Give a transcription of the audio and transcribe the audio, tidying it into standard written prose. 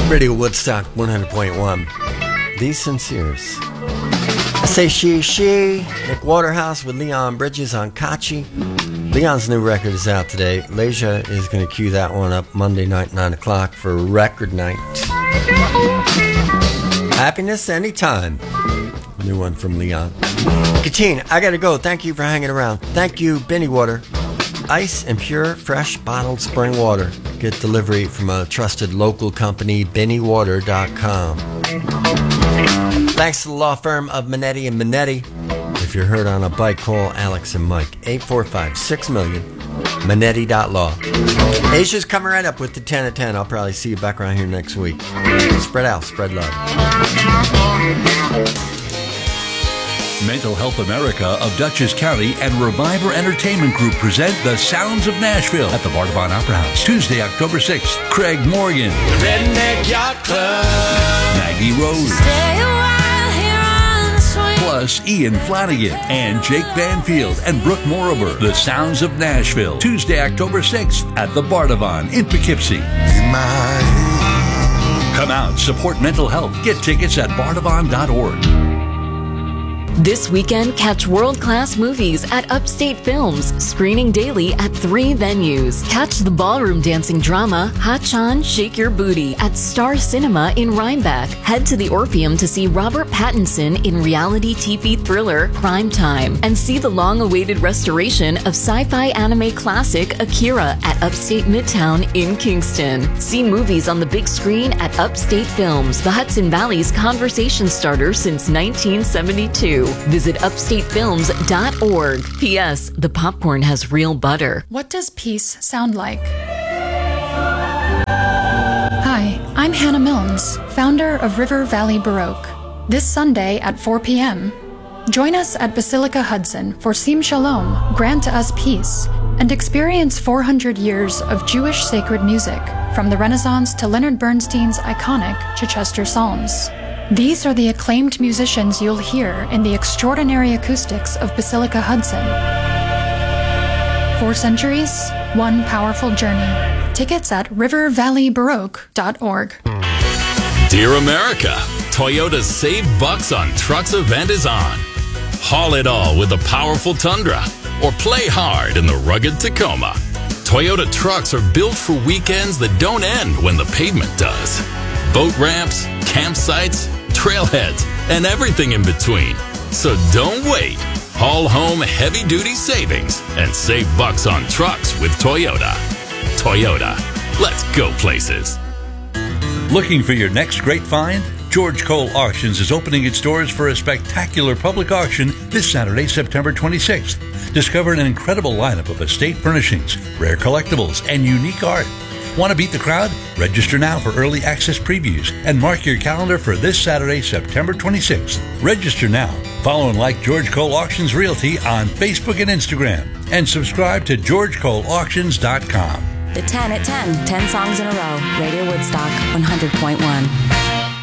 Radio Woodstock 100.1. The Sinceres. I say she. Nick Waterhouse with Leon Bridges on Kachi. Leon's new record is out today. Leisha is going to cue that one up Monday night, 9 o'clock for record night. Happiness Anytime. New one from Leon. Katine, I got to go. Thank you for hanging around. Thank you, Benny Water. Ice and pure, fresh, bottled spring water. Get delivery from a trusted local company, BennyWater.com. Thanks to the law firm of Minetti and Minetti. If you're hurt on a bike, call Alex and Mike, 845-6000000, Minetti.law. Asia's coming right up with the 10 at 10. I'll probably see you back around here next week. Spread out, spread love. Mental Health America of Dutchess County and Reviver Entertainment Group present The Sounds of Nashville at the Bardavon Opera House, Tuesday, October 6th. Craig Morgan, the Redneck Yacht Club, Maggie Rose, Stay a while here on the swing. plus Ian Flanagan and Jake Banfield and Brooke Morover. The Sounds of Nashville, Tuesday, October 6th at the Bardavon in Poughkeepsie. Come out, support mental health. Get tickets at bardavon.org. This weekend, catch world-class movies at Upstate Films, screening daily at 3 venues. Catch the ballroom dancing drama Ha-Chan Shake Your Booty at Star Cinema in Rhinebeck. Head to the Orpheum to see Robert Pattinson in reality TV thriller Prime Time. And see the long-awaited restoration of sci-fi anime classic Akira at Upstate Midtown in Kingston. See movies on the big screen at Upstate Films, the Hudson Valley's conversation starter since 1972. Visit upstatefilms.org. P.S. The popcorn has real butter. What does peace sound like? Hi, I'm Hannah Milnes, founder of River Valley Baroque. This Sunday at 4 p.m., join us at Basilica Hudson for Sim Shalom, Grant Us Peace, and experience 400 years of Jewish sacred music, from the Renaissance to Leonard Bernstein's iconic Chichester Psalms. These are the acclaimed musicians you'll hear in the extraordinary acoustics of Basilica Hudson. 4 centuries, one powerful journey. Tickets at rivervalleybaroque.org. Dear America, Toyota's Save Bucks on Trucks event is on. Haul it all with the powerful Tundra, or play hard in the rugged Tacoma. Toyota trucks are built for weekends that don't end when the pavement does. Boat ramps, campsites, trailheads, and everything in between. So don't wait. Haul home heavy-duty savings and save bucks on trucks with Toyota. Toyota, let's go places. Looking for your next great find? George Cole Auctions is opening its doors for a spectacular public auction this Saturday, September 26th. Discover an incredible lineup of estate furnishings, rare collectibles, and unique art. Want to beat the crowd? Register now for early access previews and mark your calendar for this Saturday, September 26th. Register now. Follow and like George Cole Auctions Realty on Facebook and Instagram. And subscribe to GeorgeColeAuctions.com. The 10 at 10. 10 songs in a row. Radio Woodstock 100.1.